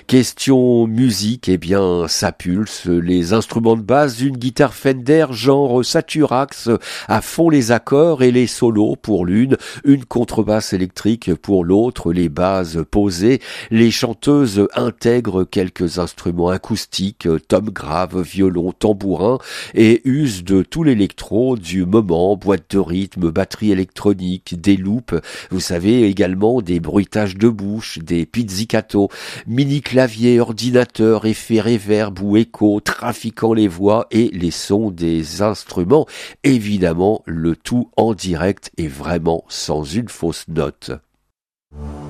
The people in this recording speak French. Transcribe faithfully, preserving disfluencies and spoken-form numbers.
Question musique, eh bien, ça pulse. Les instruments de base, une guitare Fender genre Saturax à fond les accords et les solos pour l'une, une contrebasse électrique pour l'autre, les bases posées. Les chanteuses intègrent quelques instruments acoustiques, tom grave, violon, tambourin et usent de tout l'électro du moment, boîte de rythme, batterie électronique, des loops, vous savez également des bruitages de bouche, des pizzicato, mini clavier, ordinateur, effet réverb ou écho, trafiquant les voix et les sons des instruments. Évidemment, le tout en direct et vraiment sans une fausse note.